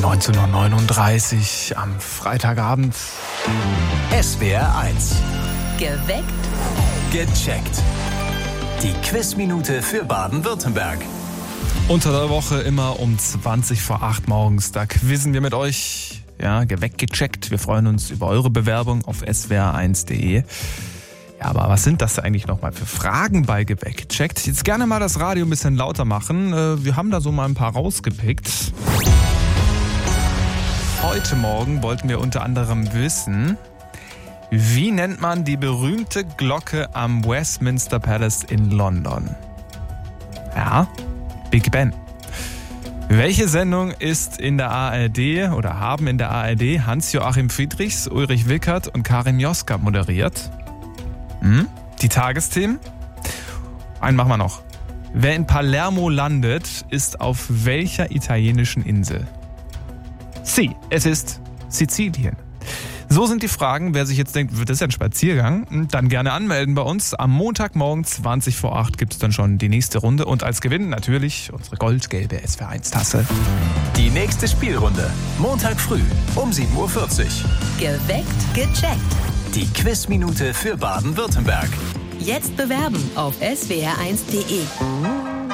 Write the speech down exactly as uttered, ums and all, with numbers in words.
neunzehn Uhr neununddreißig am Freitagabend. S W R eins. Geweckt. Gecheckt. Die Quizminute für Baden-Württemberg. Unter der Woche immer um zwanzig vor acht morgens. Da quizzen wir mit euch. Ja, geweckt, gecheckt. Wir freuen uns über eure Bewerbung auf s w r eins punkt d e. Ja, aber was sind das eigentlich nochmal für Fragen bei Geweckt gecheckt? Jetzt gerne mal das Radio ein bisschen lauter machen. Wir haben da so mal ein paar rausgepickt. Heute Morgen wollten wir unter anderem wissen, wie nennt man die berühmte Glocke am Westminster Palace in London? Ja, Big Ben. Welche Sendung ist in der A R D oder haben in der A R D Hans-Joachim Friedrichs, Ulrich Wickert und Karin Joska moderiert? Hm? Die Tagesthemen? Einen machen wir noch. Wer in Palermo landet, ist auf welcher italienischen Insel? Sie, es ist Sizilien. So sind die Fragen. Wer sich jetzt denkt, wird das ein Spaziergang? Dann gerne anmelden bei uns. Am Montagmorgen zwanzig vor acht gibt es dann schon die nächste Runde. Und als Gewinn natürlich unsere goldgelbe S W R eins Tasse. Die nächste Spielrunde. Montag früh um sieben Uhr vierzig. Geweckt. Gecheckt. Die Quizminute für Baden-Württemberg. Jetzt bewerben auf s w r eins punkt d e.